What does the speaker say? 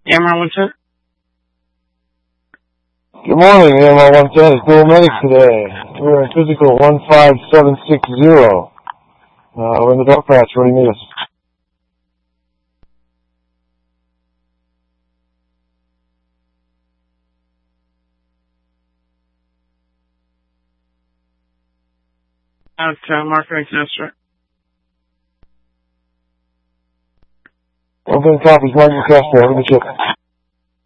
Amar 110? Good morning, AMR 110. It's Bill Medic today. We're in physical 15760. We're in the dark patch. What do you need us? Mark Castro. Open copies, Michael Castro. Over the chip.